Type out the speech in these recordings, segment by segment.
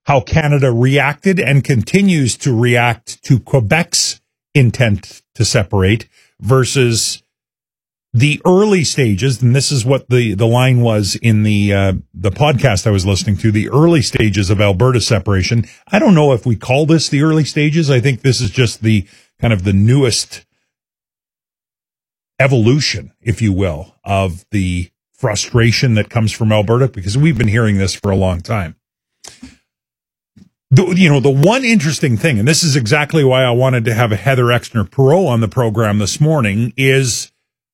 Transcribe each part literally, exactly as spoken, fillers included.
how Canada reacted and continues to react to Quebec's intent to separate versus the early stages, and this is what the, the line was in the uh, the podcast I was listening to, the early stages of Alberta separation. I don't know if we call this the early stages. I think this is just the kind of the newest evolution, if you will, of the frustration that comes from Alberta, because we've been hearing this for a long time. The, you know, the one interesting thing, and this is exactly why I wanted to have a Heather Exner-Perot on the program this morning, is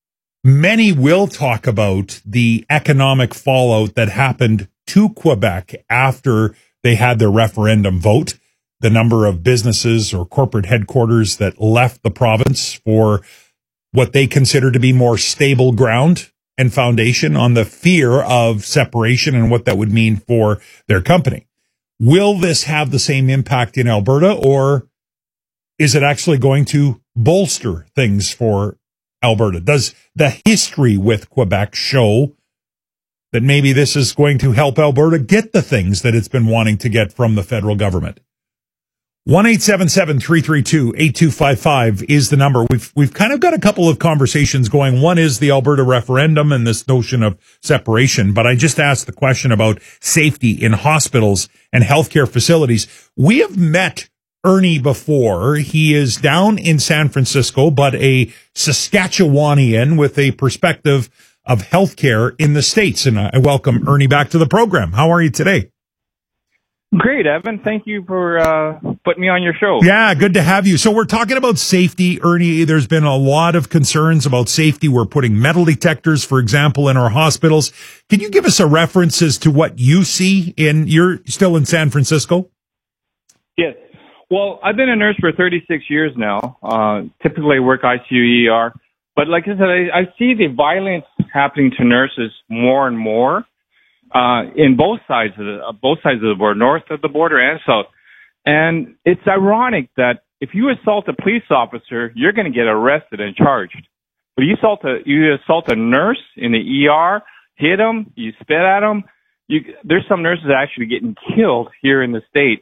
many will talk about the economic fallout that happened to Quebec after they had their referendum vote, the number of businesses or corporate headquarters that left the province for what they consider to be more stable ground and foundation on the fear of separation and what that would mean for their company. Will this have the same impact in Alberta, or is it actually going to bolster things for Alberta? Does the history with Quebec show that maybe this is going to help Alberta get the things that it's been wanting to get from the federal government? one eight seven seven, three three two, eight two five five is the number. We've we've kind of got a couple of conversations going. One is the Alberta referendum and this notion of separation, but I just asked the question about safety in hospitals and healthcare facilities. We have met Ernie before. He is down in San Francisco, but a Saskatchewanian with a perspective of healthcare in the States. And I welcome Ernie back to the program. How are you today? Great, Evan. Thank you for uh, putting me on your show. Yeah, good to have you. So we're talking about safety, Ernie. There's been a lot of concerns about safety. We're putting metal detectors, for example, in our hospitals. Can you give us a reference as to what you see in, you're still in San Francisco? Yes. Well, I've been a nurse for thirty-six years now. Uh, typically I work I C U E R. But like I said, I, I see the violence happening to nurses more and more. Uh, in both sides of the, uh, both sides of the border, north of the border and south. And it's ironic that if you assault a police officer, you're going to get arrested and charged. But you assault a, you assault a nurse in the E R, hit them, you spit at them. You, there's some nurses actually getting killed here in the States.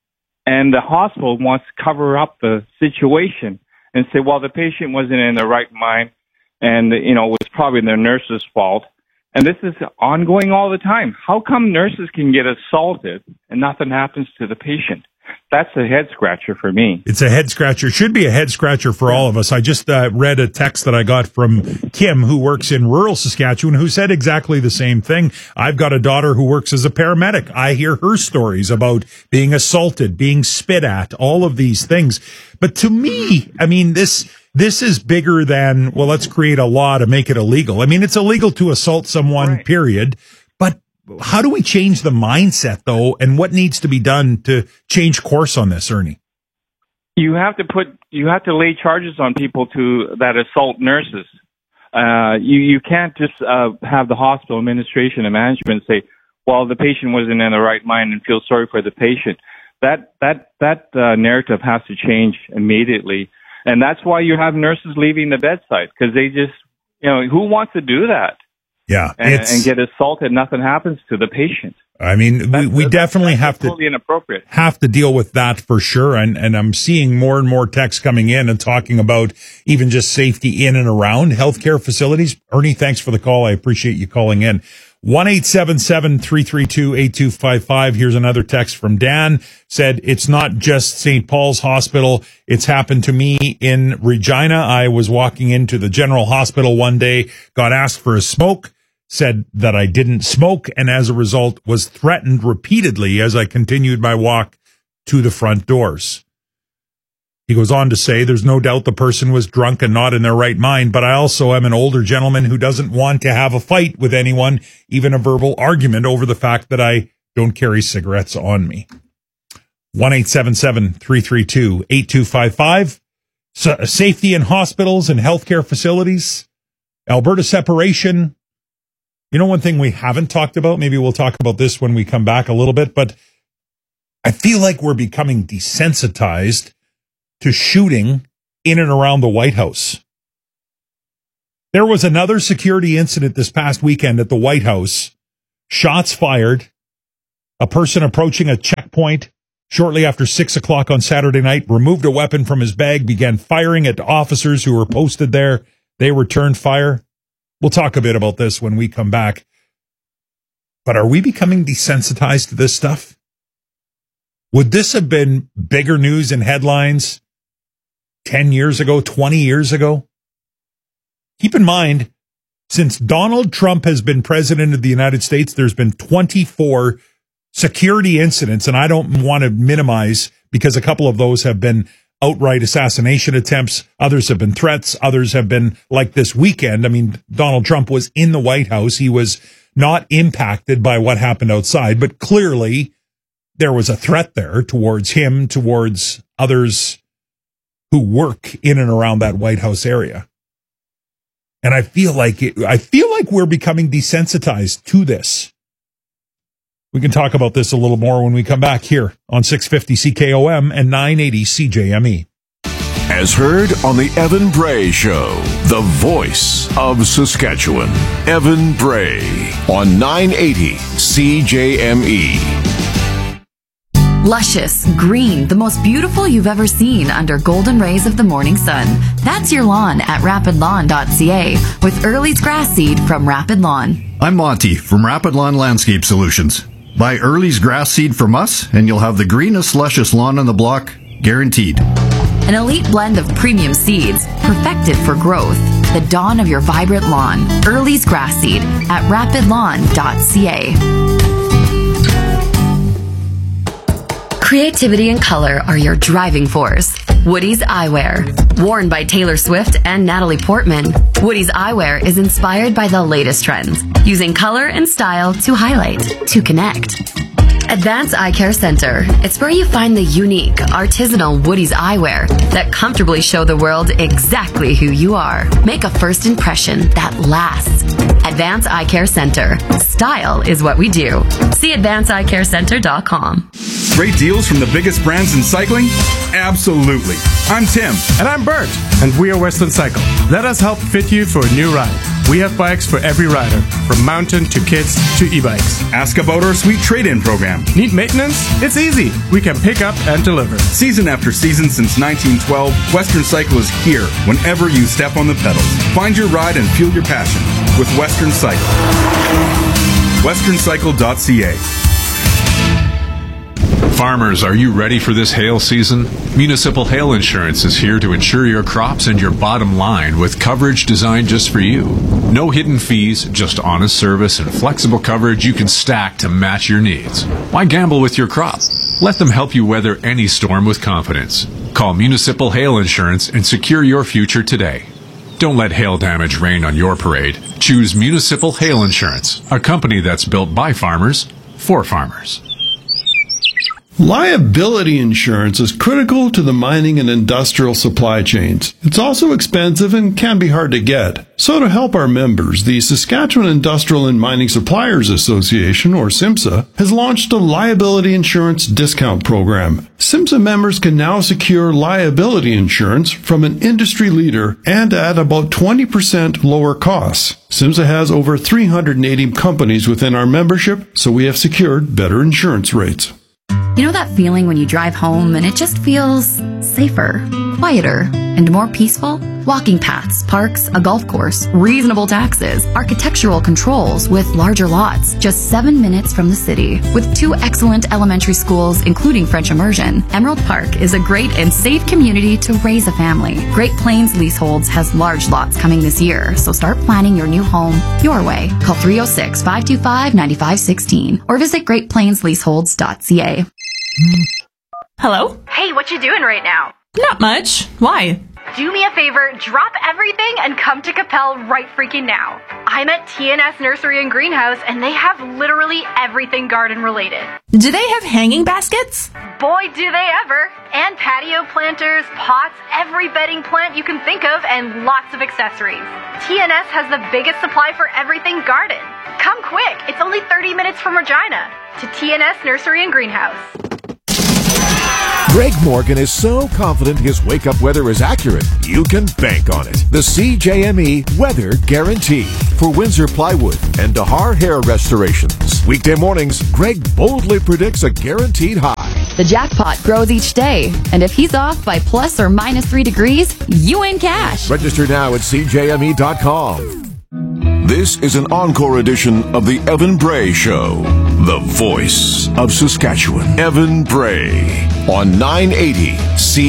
And the hospital wants to cover up the situation and say, well, the patient wasn't in the right mind and, you know, it was probably the nurse's fault. And this is ongoing all the time. How come nurses can get assaulted and nothing happens to the patient? That's a head scratcher for me. It's a head scratcher. Should be a head scratcher for all of us. I just uh, read a text that I got from Kim, who works in rural Saskatchewan, who said exactly the same thing. I've got a daughter who works as a paramedic. I hear her stories about being assaulted, being spit at, all of these things. But to me, I mean, this... This is bigger than, well, let's create a law to make it illegal. I mean, it's illegal to assault someone, right, period. But how do we change the mindset, though, and what needs to be done to change course on this, Ernie? You have to put, you have to lay charges on people to that assault nurses. Uh, you, you can't just uh, have the hospital administration and management say, well, the patient wasn't in the right mind and feel sorry for the patient. That, that, that uh, narrative has to change immediately. And that's why you have nurses leaving the bedside, because they just, you know, who wants to do that? Yeah. And, and get assaulted, nothing happens to the patient. I mean, we, we definitely have to, totally inappropriate. have to deal with that for sure. And, and I'm seeing more and more texts coming in and talking about even just safety in and around healthcare facilities. Ernie, thanks for the call. I appreciate you calling in. one eight seven seven, three three two, eight two five five. Here's another text from Dan. Said, it's not just Saint Paul's Hospital. It's happened to me in Regina. I was walking into the general hospital one day, got asked for a smoke, said that I didn't smoke, and as a result was threatened repeatedly as I continued my walk to the front doors. He goes on to say, there's no doubt the person was drunk and not in their right mind, but I also am an older gentleman who doesn't want to have a fight with anyone, even a verbal argument over the fact that I don't carry cigarettes on me. one eight seven seven, three three two, eight two five five. So, safety in hospitals and healthcare facilities. Alberta separation. You know, one thing we haven't talked about, maybe we'll talk about this when we come back a little bit, but I feel like we're becoming desensitized to shooting in and around the White House. There was another security incident this past weekend at the White House. Shots fired. A person approaching a checkpoint checkpoint shortly after six o'clock on Saturday night, removed a weapon from his bag, began firing at officers who were posted there. They returned fire. We'll talk a bit about this when we come back. But are we becoming desensitized to this stuff? Would this have been bigger news and headlines ten years ago, twenty years ago? Keep in mind, since Donald Trump has been president of the United States, there's been twenty-four security incidents, and I don't want to minimize because a couple of those have been outright assassination attempts. Others have been threats. Others have been like this weekend. I mean, Donald Trump was in the White House. He was not impacted by what happened outside, but clearly there was a threat there towards him, towards others who work in and around that White House area. And I feel like it, I feel like we're becoming desensitized to this. We can talk about this a little more when we come back here on six fifty C K O M and nine eighty C J M E. As heard on the Evan Bray Show, the voice of Saskatchewan. Evan Bray on nine eighty C J M E. Luscious, green, the most beautiful you've ever seen under golden rays of the morning sun. That's your lawn at rapid lawn dot c a with Early's grass seed from Rapid Lawn. I'm Monty from Rapid Lawn Landscape Solutions. Buy Early's grass seed from us and you'll have the greenest, luscious lawn on the block, guaranteed. An elite blend of premium seeds, perfected for growth. The dawn of your vibrant lawn. Early's grass seed at rapid lawn dot c a. Creativity and color are your driving force. Woody's Eyewear. Worn by Taylor Swift and Natalie Portman, Woody's Eyewear is inspired by the latest trends, using color and style to highlight, to connect. Advance Eye Care Center. It's where you find the unique, artisanal Woody's eyewear that comfortably show the world exactly who you are. Make a first impression that lasts. Advance Eye Care Center. Style is what we do. See advance eye care center dot com. Great deals from the biggest brands in cycling? Absolutely. I'm Tim. And I'm Bert. And we are Western Cycle. Let us help fit you for a new ride. We have bikes for every rider, from mountain to kids to e-bikes. Ask about our sweet trade-in program. Need maintenance? It's easy. We can pick up and deliver. Season after season since nineteen twelve, Western Cycle is here whenever you step on the pedals. Find your ride and fuel your passion with Western Cycle. western cycle dot c a. Farmers, are you ready for this hail season? Municipal Hail Insurance is here to insure your crops and your bottom line with coverage designed just for you. No hidden fees, just honest service and flexible coverage you can stack to match your needs. Why gamble with your crop? Let them help you weather any storm with confidence. Call Municipal Hail Insurance and secure your future today. Don't let hail damage rain on your parade. Choose Municipal Hail Insurance, a company that's built by farmers, for farmers. Liability insurance is critical to the mining and industrial supply chains. It's also expensive and can be hard to get. So to help our members, the Saskatchewan Industrial and Mining Suppliers Association, or SIMSA, has launched a liability insurance discount program. SIMSA members can now secure liability insurance from an industry leader and at about twenty percent lower costs. SIMSA has over three hundred eighty companies within our membership, so we have secured better insurance rates. You know that feeling when you drive home and it just feels safer, quieter, and more peaceful? Walking paths, parks, a golf course, reasonable taxes, architectural controls with larger lots, just seven minutes from the city. With two excellent elementary schools, including French immersion, Emerald Park is a great and safe community to raise a family. Great Plains Leaseholds has large lots coming this year, so start planning your new home your way. Call three oh six, five two five, nine five one six or visit great plains leaseholds dot c a. Hello? Hey, what you doing right now? Not much. Why? Do me a favor, drop everything and come to Capel right freaking now. I'm at T N S Nursery and Greenhouse and they have literally everything garden related. Do they have hanging baskets? Boy, do they ever. And patio planters, pots, every bedding plant you can think of, and lots of accessories. T N S has the biggest supply for everything garden. Come quick, it's only thirty minutes from Regina. To T N S Nursery and Greenhouse. Greg Morgan is so confident his wake-up weather is accurate, you can bank on it. The C J M E Weather Guarantee for Windsor Plywood and Dahar Hair Restorations. Weekday mornings, Greg boldly predicts a guaranteed high. The jackpot grows each day, and if he's off by plus or minus three degrees, you win cash. Register now at C J M E dot com. This is an encore edition of the Evan Bray Show, the voice of Saskatchewan. Evan Bray on nine eighty C